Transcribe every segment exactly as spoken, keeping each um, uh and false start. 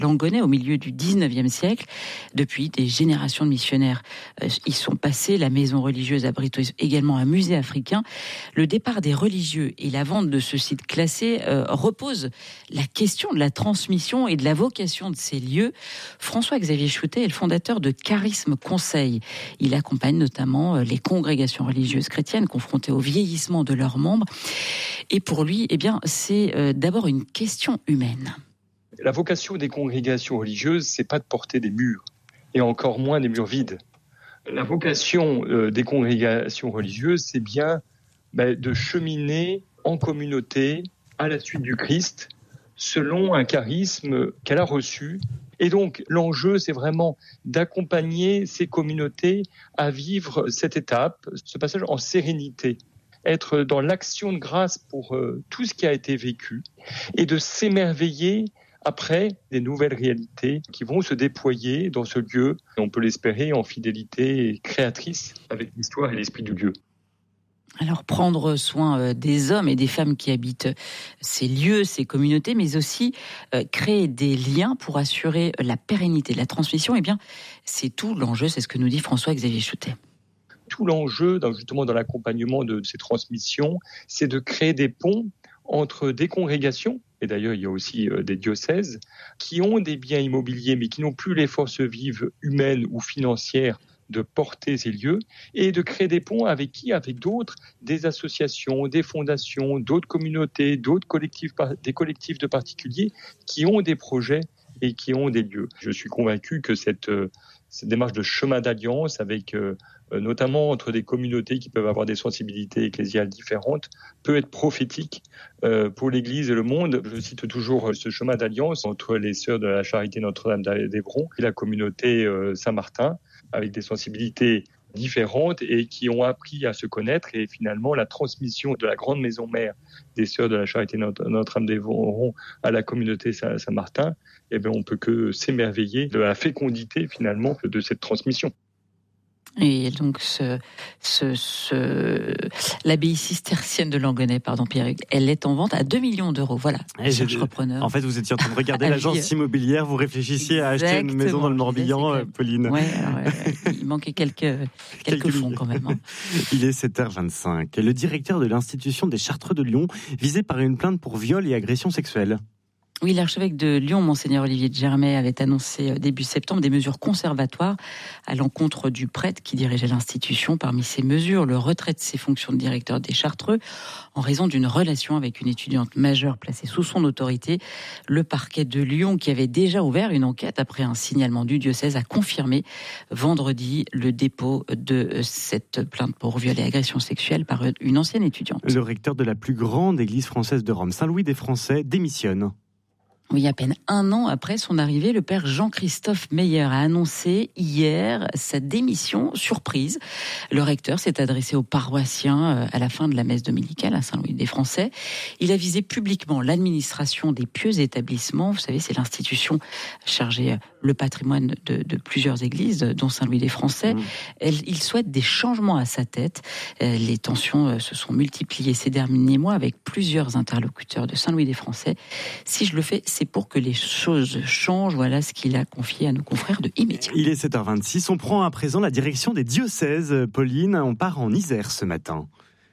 Langonais au milieu du dix-neuvième siècle. Depuis, des générations de missionnaires euh, y sont passés. La maison religieuse abrite également un musée africain. Le départ des religieux et la vente de ce site classé euh, repose la question de la transmission et de la vocation de ces lieux. François-Xavier Choutet est le fondateur de Charisme Conseil. Il accompagne notamment les congrégations religieuses chrétiennes confrontées au vieillissement de leurs membres. Et pour lui, eh bien, c'est euh, d'abord une question humaine. La vocation des congrégations religieuses, c'est pas de porter des murs, et encore moins des murs vides. La vocation euh, des congrégations religieuses, c'est bien ben, de cheminer en communauté à la suite du Christ, selon un charisme qu'elle a reçu. Et donc, l'enjeu, c'est vraiment d'accompagner ces communautés à vivre cette étape, ce passage en sérénité, être dans l'action de grâce pour euh, tout ce qui a été vécu, et de s'émerveiller après des nouvelles réalités qui vont se déployer dans ce lieu, on peut l'espérer, en fidélité créatrice avec l'histoire et l'esprit du lieu. Alors, prendre soin des hommes et des femmes qui habitent ces lieux, ces communautés, mais aussi euh, créer des liens pour assurer la pérennité de la transmission, eh bien, c'est tout l'enjeu, c'est ce que nous dit François-Xavier Choutet. Tout l'enjeu, dans, justement, dans l'accompagnement de ces transmissions, c'est de créer des ponts entre des congrégations, et d'ailleurs il y a aussi euh, des diocèses, qui ont des biens immobiliers, mais qui n'ont plus les forces vives humaines ou financières de porter ces lieux, et de créer des ponts avec qui ? Avec d'autres, des associations, des fondations, d'autres communautés, d'autres collectifs, des collectifs de particuliers qui ont des projets et qui ont des lieux. Je suis convaincu que cette, cette démarche de chemin d'alliance avec euh, notamment entre des communautés qui peuvent avoir des sensibilités ecclésiales différentes, peut être prophétique euh, pour l'Église et le monde. Je cite toujours ce chemin d'alliance entre les Sœurs de la Charité Notre-Dame d'Évron et la communauté euh, Saint-Martin, avec des sensibilités différentes et qui ont appris à se connaître. Et finalement, la transmission de la grande maison mère des Sœurs de la Charité Notre-Dame d'Évron à la communauté Saint-Martin, eh bien, on peut que s'émerveiller de la fécondité finalement de cette transmission. Et donc, ce, ce, ce, l'abbaye cistercienne de Langonais, pardon Pierre, elle est en vente à deux millions d'euros. Voilà, cherche repreneur. En fait, vous étiez en train de regarder l'agence immobilière, vous réfléchissiez à acheter une maison dans le Morbihan, Pauline. Oui, ouais, il manquait quelques, quelques, quelques fonds quand même. Hein. Il est sept heures vingt-cinq. Le directeur de l'Institution des Chartreux de Lyon, visé par une plainte pour viol et agression sexuelle. Oui, l'archevêque de Lyon, Monseigneur Olivier de Germay, avait annoncé début septembre des mesures conservatoires à l'encontre du prêtre qui dirigeait l'institution. Parmi ces mesures, le retrait de ses fonctions de directeur des Chartreux en raison d'une relation avec une étudiante majeure placée sous son autorité. Le parquet de Lyon, qui avait déjà ouvert une enquête après un signalement du diocèse, a confirmé vendredi le dépôt de cette plainte pour viol et agression sexuelle par une ancienne étudiante. Le recteur de la plus grande église française de Rome, Saint-Louis des Français, démissionne. Oui, à peine un an après son arrivée, le père Jean-Christophe Meyer a annoncé hier sa démission surprise. Le recteur s'est adressé aux paroissiens à la fin de la messe dominicale à Saint-Louis des Français. Il a visé publiquement l'administration des pieux établissements. Vous savez, c'est l'institution chargée le patrimoine de, de plusieurs églises, dont Saint-Louis des Français. Mmh. Elle, il souhaite des changements à sa tête. Les tensions se sont multipliées ces derniers mois avec plusieurs interlocuteurs de Saint-Louis des Français. Si je le fais, c'est pour que les choses changent. Voilà ce qu'il a confié à nos confrères de Immédiat. Il est sept heures vingt-six. On prend à présent la direction des diocèses. Pauline, on part en Isère ce matin.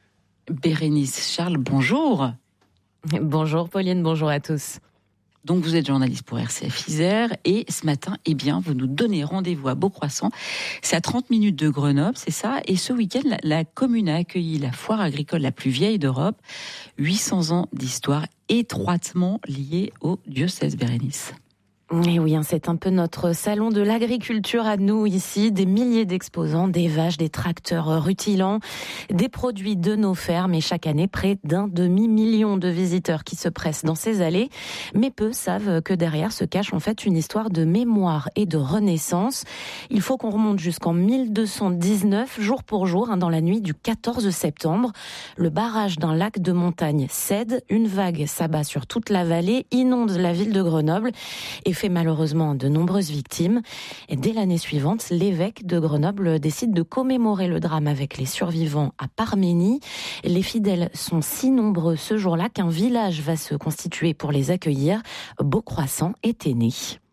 Bérénice Charles, bonjour. Bonjour Pauline, bonjour à tous. Donc vous êtes journaliste pour R C F Isère et ce matin, eh bien, vous nous donnez rendez-vous à Beaucroissant. C'est à trente minutes de Grenoble, c'est ça. Et ce week-end, la, la commune a accueilli la foire agricole la plus vieille d'Europe. huit cents ans d'histoire étroitement liée au diocèse, Bérénice. Et oui, c'est un peu notre salon de l'agriculture à nous ici. Des milliers d'exposants, des vaches, des tracteurs rutilants, des produits de nos fermes et chaque année près d'un demi-million de visiteurs qui se pressent dans ces allées. Mais peu savent que derrière se cache en fait une histoire de mémoire et de renaissance. Il faut qu'on remonte jusqu'en mille deux cent dix-neuf, jour pour jour, hein, dans la nuit du quatorze septembre. Le barrage d'un lac de montagne cède, une vague s'abat sur toute la vallée, inonde la ville de Grenoble et fait malheureusement de nombreuses victimes. Et dès l'année suivante, l'évêque de Grenoble décide de commémorer le drame avec les survivants à Parménie. Les fidèles sont si nombreux ce jour-là qu'un village va se constituer pour les accueillir. Beaucroissant était né.